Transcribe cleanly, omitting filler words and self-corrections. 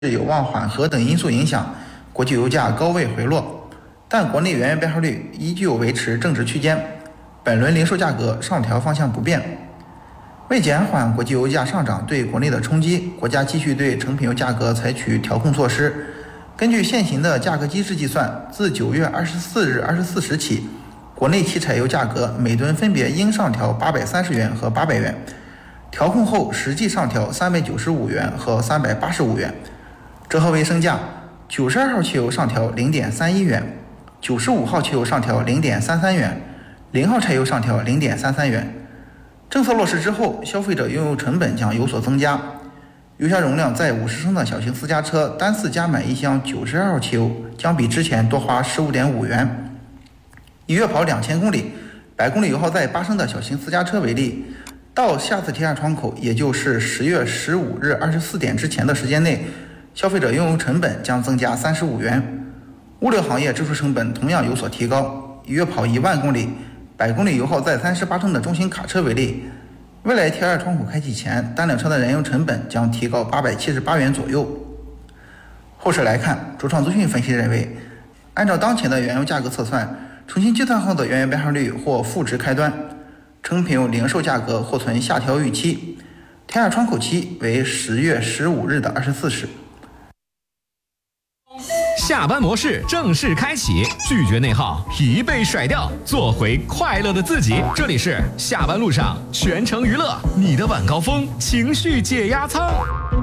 有望缓和等因素影响，国际油价高位回落，但国内原油编号率依旧维持正值区间，本轮零售价格上调方向不变。为减缓国际油价上涨对国内的冲击，国家继续对成品油价格采取调控措施。根据现行的价格机制计算，自9月24日24时起，国内汽柴油价格每吨分别应上调830元和800元，调控后实际上调395元和385元。折合为升价，92号汽油上调0.31元，95号汽油上调0.33元，0号柴油上调0.33元。政策落实之后，消费者用油成本将有所增加。油箱容量在50升的小型私家车单次加满一箱92号汽油将比之前多花15.5元。一月跑2000公里，100公里油耗在8升的小型私家车为例，到下次提价窗口，也就是10月15日24点之前的时间内，消费者用油成本将增加35元。物流行业支出成本同样有所提高。一月跑1万公里，100公里油耗在38升的中型卡车为例，未来提价窗口开启前，单辆车的燃油成本将提高878元左右。后市来看，主创资讯分析认为，按照当前的原油价格测算，重新计算后的原油编号率或负值开端，成品油零售价格或存下调预期，提价窗口期为10月15日的24时。 下班模式正式开启，拒绝内耗，疲惫甩掉，做回快乐的自己。这里是下班路上全程娱乐，你的晚高峰情绪解压舱。